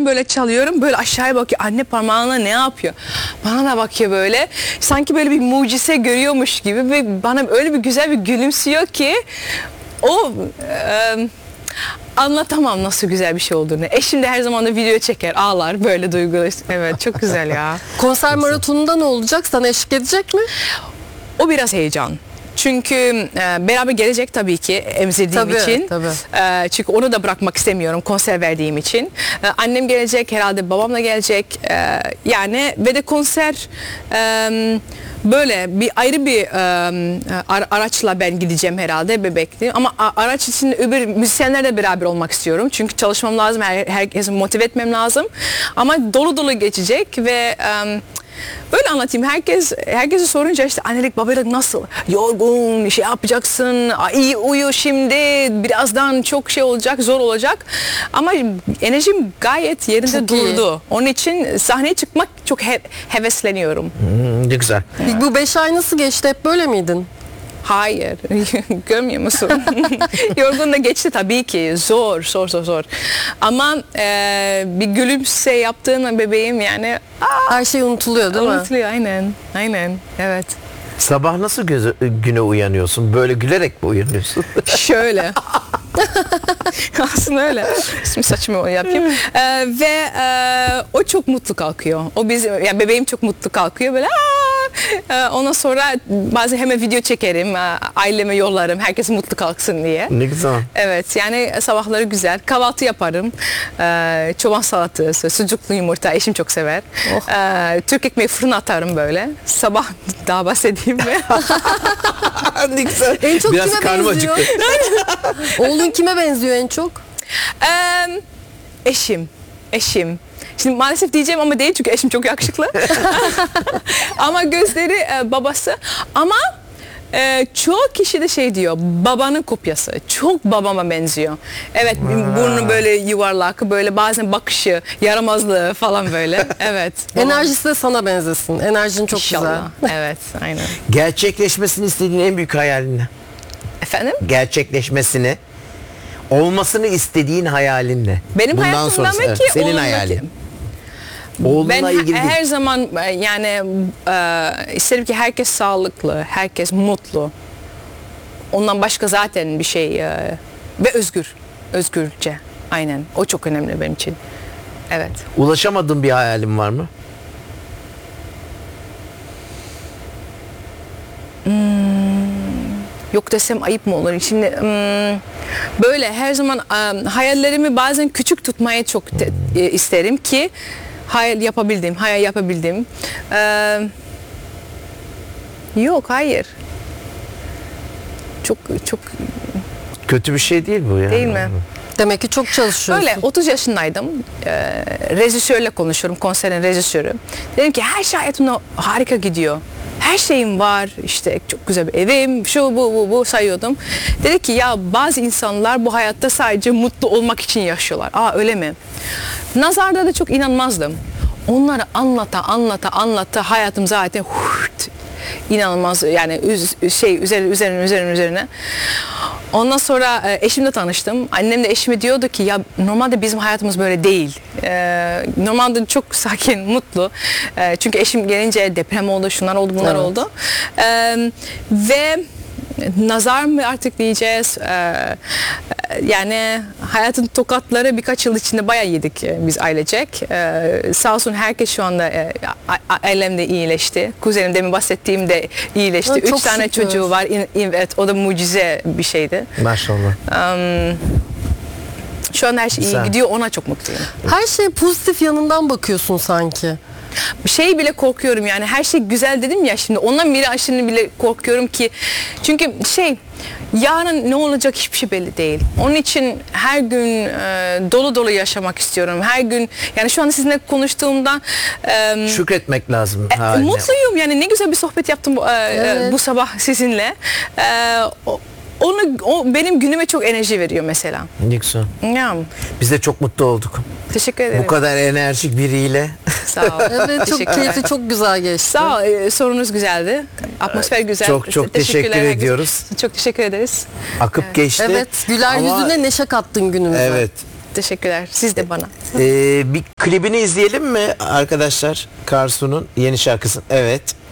ben böyle çalıyorum, böyle aşağıya bakıyor. Anne parmağına ne yapıyor? Bana da bakıyor böyle. Sanki böyle bir mucize görüyormuş gibi ve bana öyle bir güzel bir gülümsüyor ki o anlatamam nasıl güzel bir şey olduğunu. Eşim de her zaman da video çeker, ağlar böyle duygulu. Evet, çok güzel ya. Konser maratonunda ne olacak? Sana eşlik edecek mi? O biraz heyecan. Çünkü beraber gelecek tabii ki emzirdiğim için. Tabii. Çünkü onu da bırakmak istemiyorum konser verdiğim için. Annem gelecek, herhalde babam da gelecek. Yani ve de konser böyle bir ayrı bir araçla ben gideceğim herhalde bebekli. Ama araç için öbür müzisyenlerle beraber olmak istiyorum. Çünkü çalışmam lazım, herkesi motive etmem lazım. Ama dolu dolu geçecek ve böyle anlatayım. Herkese sorunca işte annelik babalık nasıl? Yorgun, şey yapacaksın, iyi uyu şimdi, birazdan çok şey olacak, zor olacak. Ama enerjim gayet yerinde çok durdu. İyi. Onun için sahneye çıkmak çok hevesleniyorum. Ne güzel. Bu 5 ay nasıl geçti? Hep böyle miydin? Hayır. Görmüyor musun? Yorgun da geçti tabii ki. Zor. Ama bir gülümse yaptığın bebeğim yani Her şey unutuluyor değil mi? unutuluyor. Aynen. Evet. Sabah nasıl güne uyanıyorsun? Böyle gülerek mi uyanıyorsun? Şöyle. Aslında öyle. Şimdi saçımı yapayım. Ve o çok mutlu kalkıyor. O bizim, yani bebeğim çok mutlu kalkıyor böyle. Ondan sonra bazen hemen video çekerim, aileme yollarım, herkes mutlu kalksın diye. Ne güzel. Evet, yani sabahları güzel. Kahvaltı yaparım. Çoban salatası, sucuklu yumurta, eşim çok sever. Türk ekmeği fırına atarım böyle. Sabah daha bahsedeyim mi? Ne güzel. En çok Biraz kime karnım benziyor? acıktı. Oğlun kime benziyor en çok? Eşim. Şimdi maalesef diyeceğim ama değil çünkü eşim çok yakışıklı. Ama gözleri babası. Ama çoğu kişi de şey diyor, babanın kopyası. Çok babama benziyor. Evet, burnu böyle yuvarlak, böyle bazen bakışı, yaramazlığı falan böyle. Evet. Enerjisi de sana benzesin. Enerjin çok İnşallah. Evet, aynen. Gerçekleşmesini istediğin en büyük hayalin ne? Efendim? Gerçekleşmesini, olmasını istediğin hayalin ne? Benim Bundan hayatımda sonrası, mı evet, ki senin oğlumdaki? hayalin. Oğlunla Ben ilgili değil. her zaman yani isterim ki herkes sağlıklı, herkes mutlu. Ondan başka zaten bir şey ve özgürce. Aynen. O çok önemli benim için. Evet. Ulaşamadığın bir hayalin var mı? Yok desem ayıp mı olur? Şimdi böyle her zaman hayallerimi bazen küçük tutmaya çok isterim ki hayal yapabildim. Yok, hayır. Çok Kötü bir şey değil bu ya. değil mi? Demek ki çok çalışıyorsun. Öyle 30 yaşındaydım. Rejisörle konuşuyorum, konserin rejisörü. Dedim ki her şey hayatımda harika gidiyor. Her şeyim var, işte çok güzel bir evim, şu bu sayıyordum. Dedi ki ya bazı insanlar bu hayatta sadece mutlu olmak için yaşıyorlar. Öyle mi? Nazarda da çok inanmazdım. Onları anlata hayatım zaten inanılmaz yani üzerine. Ondan sonra eşimle tanıştım. Annem de eşime diyordu ki ya normalde bizim hayatımız böyle değil. Normalde çok sakin, mutlu. Çünkü eşim gelince deprem oldu, şunlar oldu, bunlar oldu. Ve nazar mı artık diyeceğiz. Yani hayatın tokatları birkaç yıl içinde bayağı yedik biz ailecek. Sağ olsun herkes şu anda ailemde iyileşti. Kuzenim demin bahsettiğimde iyileşti. Evet, 3 tane şükür. çocuğu var. Evet, o da mucize bir şeydi. Maşallah. Şu an her şey iyi Güzel. gidiyor. Ona çok mutluyum. Her şeye pozitif yanından bakıyorsun sanki. Şey bile korkuyorum yani her şey güzel dedim ya şimdi ondan biri aşırı bile korkuyorum ki çünkü yarın ne olacak hiçbir şey belli değil. Onun için her gün dolu dolu yaşamak istiyorum. Her gün yani şu anda sizinle konuştuğumda Şükretmek lazım haline. mutluyum yani ne güzel bir sohbet yaptım bu sabah sizinle. O benim günüme çok enerji veriyor mesela. Ne güzel. Ya, Biz de çok mutlu olduk. teşekkür ederim. Bu kadar enerjik biriyle. Sağ ol. Evet, çok Teşekkürler. keyifli, çok güzel geçti. Sağ ol. Sorunuz güzeldi. Atmosfer güzel. Çok Teşekkürler teşekkür herkese. ediyoruz. Çok teşekkür ederiz. Akıp geçti. Evet, güler Ama- yüzüne neşe kattın günümüze. Evet. Teşekkürler. Siz de bana. Bir klibini izleyelim mi arkadaşlar? Karsu'nun yeni şarkısı. Evet.